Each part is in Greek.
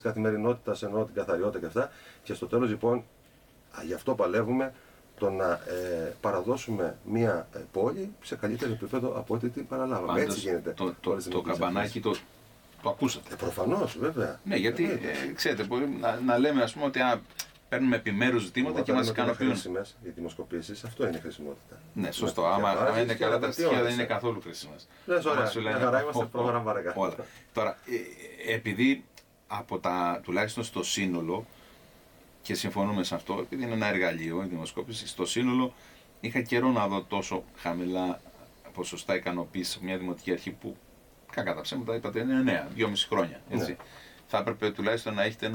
καθημερινότητας, εννοώ την καθαριότητα και αυτά. Και στο τέλος λοιπόν, γι' αυτό παλεύουμε, το να παραδώσουμε μια πόλη σε καλύτερο επίπεδο από ό,τι την παραλάβαμε. Πάντως, έτσι γίνεται. Το καμπανάκι το ακούσατε. Προφανώς, βέβαια. Ναι, γιατί ξέρετε, μπορεί να λέμε ας πούμε ότι παίρνουμε επιμέρους ζητήματα και μας ικανοποιούν. Οι δημοσκοπήσεις, αυτό είναι χρησιμότητα. Ναι, σωστό. Άμα είναι καλά τα στοιχεία, δεν είναι καθόλου χρήσιμες. Ωραία, χαρά είμαστε πρόγραμμα παρακάτω. Όλα. Τώρα, επειδή τουλάχιστον στο σύνολο, και συμφωνούμε σε αυτό, επειδή είναι ένα εργαλείο η δημοσκόπηση, στο σύνολο είχα καιρό να δω τόσο χαμηλά ποσοστά ικανοποίηση από μια δημοτική αρχή που, κακά τα ψέματα, είπατε είναι 2,5 χρόνια. Έτσι. Ναι. Θα έπρεπε τουλάχιστον να έχετε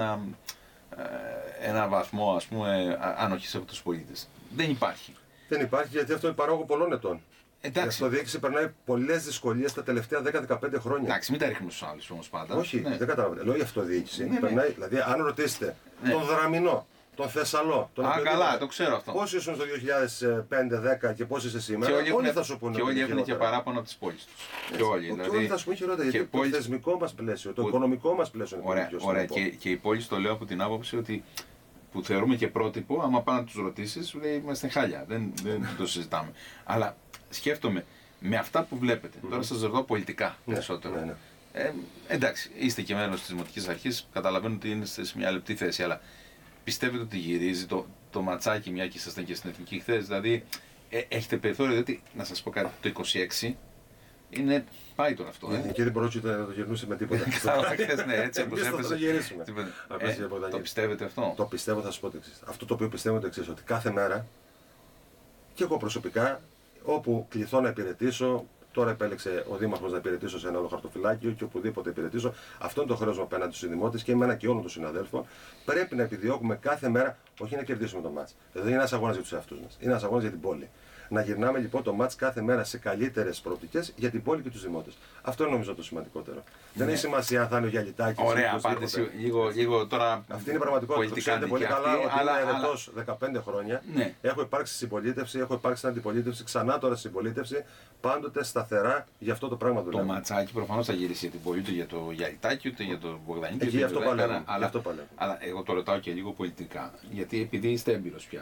ένα βαθμό, ας πούμε, ανοχής από τους πολίτες. Δεν υπάρχει. Δεν υπάρχει, γιατί αυτό είναι παράγωγο πολλών ετών. Η αυτοδιοίκηση περνάει πολλές δυσκολίες τα τελευταία 10-15 χρόνια. Εντάξει, μην τα ρίχνουμε στους άλλους όμως πάντα. Όχι, ναι. δεν καταλαβαίνετε. Λέω η αυτοδιοίκηση περνάει, δηλαδή αν ρωτήσετε τον Δραμηνό, τον Θεσσαλό, τον καλά, το ξέρω αυτό. Πόσοι ήσουν στο 2005-10 και πόσοι είσαι σήμερα, όλοι θα σου πούνε. Και όλοι έχουν και παράπονα από τις πόλεις τους. Και όλοι θα σου πούνε χειρότερα, γιατί το θεσμικό μας πλαίσιο, το οικονομικό μας πλαίσιο είναι πιο ωραία, και οι πόλεις το λέω από την άποψη ότι που θεωρούμε και πρότυπο, άμα πάνε να τους ρωτήσεις, σου λέει είμαστε χάλια, δεν το συζητάμε. Αλλά σκέφτομαι, με αυτά που βλέπετε, τώρα σας ρωτώ πολιτικά περισσότερο. Εντάξει, είστε και μέλος της Δημοτικής Αρχής, καταλαβαίνω ότι είστε σε μια λεπτή θέση, αλλά πιστεύετε ότι γυρίζει το ματσάκι, μια και ήσασταν και στην Εθνική χθες, δηλαδή έχετε περιθώριο, διότι να σας πω κάτι, το 26 είναι, πάει τώρα αυτό. Και δεν μπορούσε να το γυρνούσε με τίποτα. Ναι, έτσι όπως έπαιζε. Το γυρίσουμε. Το πιστεύετε αυτό? Το πιστεύω, θα σας πω το εξής. Αυτό το οποίο πιστεύω το εξής, ότι κάθε μέρα, και εγώ προσωπικά, όπου κληθώ να υπηρετήσω, τώρα επέλεξε ο Δήμαρχος να υπηρετήσω σε ένα άλλο χαρτοφυλάκιο και οπουδήποτε υπηρετήσω, αυτό είναι το χρέος μου απέναντι στους δημότες και εμένα και όλων των συναδέλφων. Πρέπει να επιδιώκουμε κάθε μέρα, όχι να κερδίσουμε το μάτς. Δηλαδή είναι ένας αγώνας για τους εαυτούς μας, είναι ένας αγώνας για την πόλη. Να γυρνάμε λοιπόν το μάτς κάθε μέρα σε καλύτερες προοπτικές για την πόλη και τους δημότες. Αυτό είναι νομίζω το σημαντικότερο. Δεν έχει σημασία αν θα είναι ο Γιαλιτάκης. Ωραία απάντηση. Λίγο τώρα. Αυτή είναι η πραγματικότητα. Το ξέρετε πολύ καλά ότι είμαι ερετός 15 χρόνια. Ναι. Έχω υπάρξει στην συμπολίτευση, έχω υπάρξει στην αντιπολίτευση, ξανά τώρα στην συμπολίτευση. Πάντοτε σταθερά για αυτό το πράγμα δουλεύω. Το ματσάκι προφανώς θα γυρίσει για την πόλη, ούτε για το Γιαλιτάκη, ούτε για το Μπογδανίκη. Εκεί αυτό παλεύω. Αλλά εγώ το ρωτάω και λίγο πολιτικά. Γιατί επειδή είστε έμπειρος πια.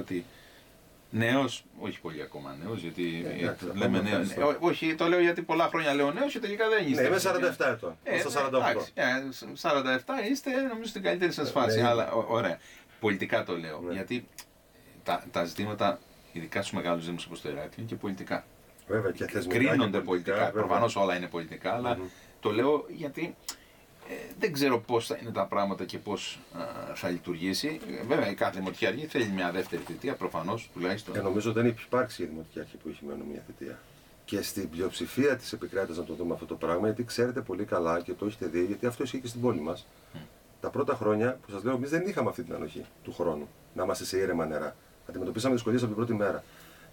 Νέος, όχι πολύ ακόμα νέος, γιατί λέμε νέος. Όχι, το λέω γιατί πολλά χρόνια λέω νέος και τελικά δεν είστε. Ναι, είμαι 47 ετών. Στα 48. 47 είστε, νομίζω στην καλύτερη σας φάση. Αλλά ωραία. Πολιτικά το λέω. Γιατί τα ζητήματα, ειδικά στους μεγάλους δήμους όπως το Ηράκλειο, είναι και πολιτικά. Βέβαια και θεσμικά. Κρίνονται πολιτικά. Προφανώς όλα είναι πολιτικά, αλλά το λέω γιατί. Δεν ξέρω πώς θα είναι τα πράγματα και πώς θα λειτουργήσει. Βέβαια, η κάθε δημοτική αρχή θέλει μια δεύτερη θητεία, προφανώς τουλάχιστον. Νομίζω δεν έχει υπάρξει η δημοτική αρχή που έχει μόνο μια θητεία. Και στην πλειοψηφία της επικράτειας να το δούμε αυτό το πράγμα, γιατί ξέρετε πολύ καλά και το έχετε δει, γιατί αυτό ισχύει και στην πόλη μας. Τα πρώτα χρόνια που σας λέω, εμείς δεν είχαμε αυτή την ανοχή του χρόνου να είμαστε σε ήρεμα νερά. Αντιμετωπίσαμε δυσκολίες από την πρώτη μέρα.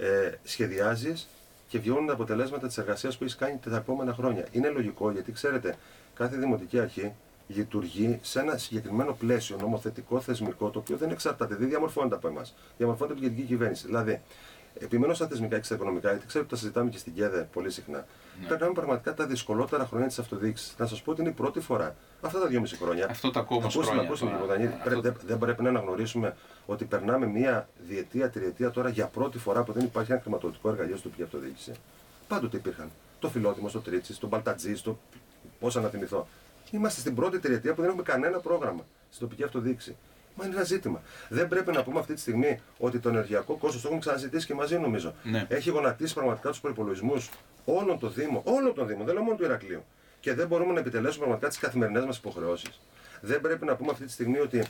Σχεδιάζεις και βγαίνουν τα αποτελέσματα της εργασίας που έχεις κάνει τα επόμενα χρόνια. Είναι λογικό γιατί ξέρετε, κάθε δημοτική αρχή λειτουργεί σε ένα συγκεκριμένο πλαίσιο νομοθετικό, θεσμικό, το οποίο δεν εξαρτάται, δεν διαμορφώνεται από εμάς. Διαμορφώνεται από την κεντρική κυβέρνηση. Δηλαδή, επιμένω στα θεσμικά και στα οικονομικά, γιατί ξέρω ότι τα συζητάμε και στην ΚΕΔΕ πολύ συχνά. Περνάμε πραγματικά τα δυσκολότερα χρόνια της αυτοδιοίκησης. Να σας πω ότι είναι η πρώτη φορά, αυτά τα 2,5 χρόνια. Αυτό τα ακόμα χρόνια. Δεν πρέπει να αναγνωρίσουμε ότι περνάμε μια διετία, τριετία τώρα για πρώτη φορά που δεν υπάρχει ένα χρηματοδοτικό εργαλείο στην τοπική αυτοδιοίκηση. Πάντοτε υπήρχαν. Το Φιλότιμο, στο Τρίτσι, το Μπαλτατζή, πώς να θυμηθώ. Είμαστε στην πρώτη τριετία που δεν έχουμε κανένα πρόγραμμα στην τοπική αυτοδιοίκηση. Μα είναι ένα ζήτημα. Δεν πρέπει να πούμε αυτή τη στιγμή ότι το ενεργειακό κόστος, το έχουμε ξαναζητήσει και μαζί νομίζω, έχει γονατίσει πραγματικά τους προϋπολογισμούς όλων των Δήμων, δεν λέω μόνο του Ηρακλείου. Και δεν μπορούμε να επιτελέσουμε πραγματικά τις καθημερινές μας υποχρεώσεις. Δεν πρέπει να πούμε αυτή τη στιγμή ότι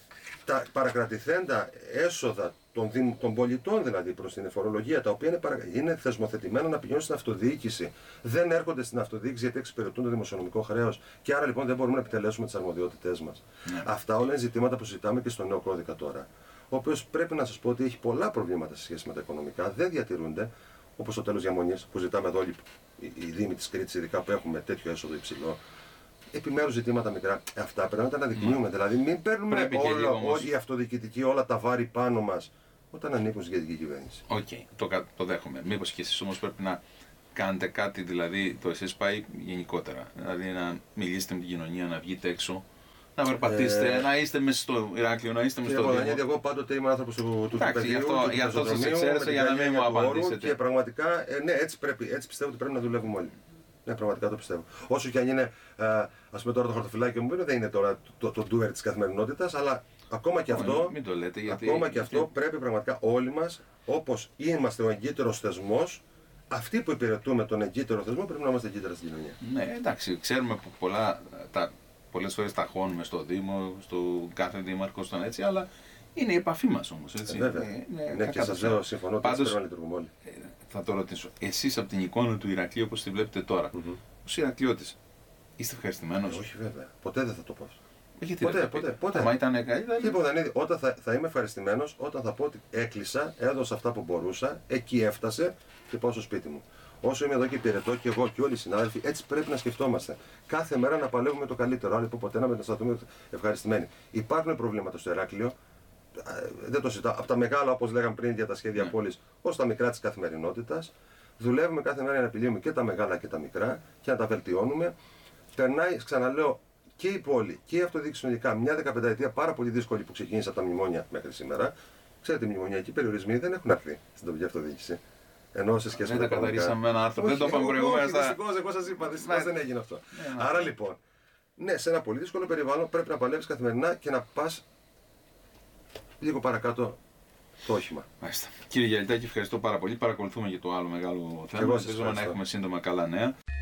τα παρακρατηθέντα έσοδα των πολιτών δηλαδή προς την φορολογία, τα οποία είναι θεσμοθετημένα να πηγαίνουν στην αυτοδιοίκηση, δεν έρχονται στην αυτοδιοίκηση γιατί εξυπηρετούν το δημοσιονομικό χρέος και άρα λοιπόν δεν μπορούμε να επιτελέσουμε τις αρμοδιότητές μας. Αυτά όλα είναι ζητήματα που συζητάμε και στο νέο κώδικα τώρα, ο οποίος πρέπει να σας πω ότι έχει πολλά προβλήματα σε σχέση με τα οικονομικά, δεν διατηρούνται, όπως το τέλος διαμονής που ζητάμε εδώ όλοι οι Δήμοι της Κρήτης, ειδικά που έχουμε τέτοιο έσοδο υψηλό. Επιμέρους ζητήματα μικρά, αυτά πρέπει να τα αναδεικνύουμε. Δηλαδή, μην παίρνουμε όλοι οι αυτοδιοικητικοί όλα τα βάρη πάνω μας όταν ανήκουν στην κεντρική κυβέρνηση. Οκ, το δέχομαι. Μήπως και εσείς όμως πρέπει να κάνετε κάτι, δηλαδή το εσείς πάει γενικότερα. Δηλαδή να μιλήσετε με την κοινωνία, να βγείτε έξω, να περπατήσετε, να είστε μέσα στο Ηράκλειο, να είστε μέσα στο Δήμο. Γιατί εγώ πάντοτε είμαι άνθρωπος του πεδίου, γι' αυτό σας εξαίρεσα για να μην μου απαντήσετε. Και πραγματικά, ναι, έτσι πιστεύω ότι πρέπει να δουλεύουμε όλοι. Ναι, πραγματικά το πιστεύω. Όσο και αν είναι, ας πούμε τώρα το χαρτοφυλάκιο μου, δεν είναι τώρα το doer της καθημερινότητας, αλλά ακόμα και αυτό, μην το λέτε, γιατί... ακόμα και αυτό πρέπει πραγματικά όλοι μας, όπως είμαστε ο εγκύτερος θεσμός, αυτοί που υπηρετούμε τον εγκύτερο θεσμό πρέπει να είμαστε εγκύτερα στην κοινωνία. Ναι, εντάξει, ξέρουμε που πολλές φορές ταχώνουμε στο Δήμο, στο κάθε δήμαρχο, στον έτσι, αλλά είναι η επαφή μας όμως. Έτσι. Βέβαια. Ναι, και σας λέω, συμφωνώ ότι πρέπει να λειτουργούμε όλοι. Θα το ρωτήσω. Εσείς από την εικόνα του Ηρακλείου, όπως τη βλέπετε τώρα, ως Ηρακλειώτης, είστε ευχαριστημένος? Όχι, βέβαια. Ποτέ δεν θα το πω. Γιατί ποτέ. Μα ήταν καλύτερα. Τίποτα. Όταν θα είμαι ευχαριστημένος, όταν θα πω ότι έκλεισα, έδωσα αυτά που μπορούσα, εκεί έφτασε και πάω στο σπίτι μου. Όσο είμαι εδώ και υπηρετώ και εγώ και όλοι οι συνάδελφοι, έτσι πρέπει να σκεφτόμαστε. Κάθε μέρα να παλεύουμε το καλύτερο. Άλλοι που ποτέ να μετασταθούμε ευχαριστημένοι. Υπάρχουν προβλήματα στο Ηράκλειο. Δεν το συζητάω. Από τα μεγάλα, όπως λέγαμε πριν για τα σχέδια πόλης, ως τα μικρά της καθημερινότητας. Δουλεύουμε κάθε μέρα για να επιλύουμε και τα μεγάλα και τα μικρά και να τα βελτιώνουμε. Περνάει, ξαναλέω, και η πόλη και η αυτοδιοίκηση συνολικά μια 15ετία πάρα πολύ δύσκολη που ξεκίνησε από τα μνημόνια μέχρι σήμερα. Ξέρετε, οι μνημονιακοί περιορισμοί δεν έχουν έρθει στην τοπική αυτοδιοίκηση. Ενώ σε σχέση με τα καταρρίσαμε ένα άρθρο. Δεν το είπαμε προηγούμενα. Δυστυχώς, εγώ σας είπα, δυστυχώς δεν έγινε αυτό. Άρα λοιπόν, ναι, σε ένα πολύ δύσκολο περιβάλλον πρέπει να παλεύεις καθημερινά και να πας λίγο παρακάτω το όχημα. Μάλιστα. Κύριε Γιαλιτάκη, ευχαριστώ πάρα πολύ. Παρακολουθούμε και το άλλο μεγάλο θέμα. Ελπίζουμε να έχουμε σύντομα καλά νέα.